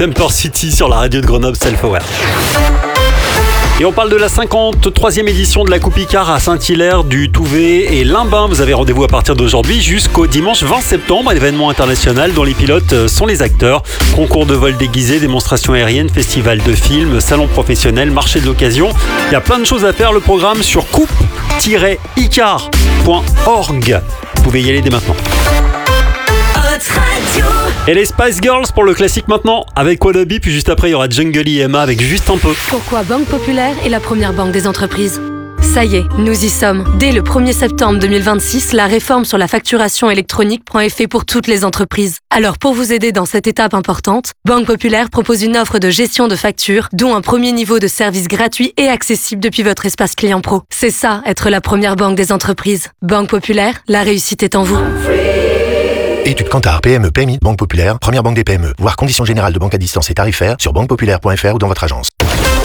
Temper City sur la radio de Grenoble Self-Aware. Et on parle de la 53e édition de la Coupe Icare à Saint-Hilaire du Touvet et Limbin. Vous avez rendez-vous à partir d'aujourd'hui jusqu'au dimanche 20 septembre, un événement international dont les pilotes sont les acteurs. Concours de vol déguisé, démonstration aérienne, festival de films, salon professionnel, marché de l'occasion. Il y a plein de choses à faire. Le programme sur coupe-icar.org. Vous pouvez y aller dès maintenant. Et les Spice Girls pour le classique maintenant avec Wannabe, puis juste après il y aura Jungle et Emma avec Juste un peu. Pourquoi Banque Populaire est la première banque des entreprises? Ça y est, nous y sommes. Dès le 1er septembre 2026, la réforme sur la facturation électronique prend effet pour toutes les entreprises. Alors pour vous aider dans cette étape importante, Banque Populaire propose une offre de gestion de factures, dont un premier niveau de service gratuit et accessible depuis votre espace client pro. C'est ça, être la première banque des entreprises. Banque Populaire, la réussite est en vous. Étude Kantar, PME, PMI, Banque Populaire, première banque des PME. Voir conditions générales de banque à distance et tarifaires sur banquepopulaire.fr ou dans votre agence.